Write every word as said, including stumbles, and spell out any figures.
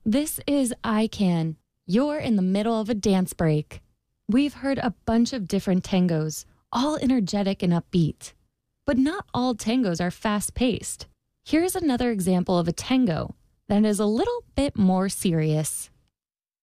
This is I Can. You're in the middle of a dance break. We've heard a bunch of different tangos, all energetic and upbeat. But not all tangos are fast-paced. Here's another example of a tango that is a little bit more serious.